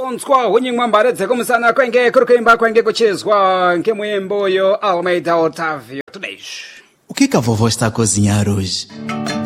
Sonskwa unyingwa mbaredze kumusana kwenge kurukuimba kwenge kuchezwa nkemwemboyo Almeida Otávio. O que a vovó está a cozinhar hoje?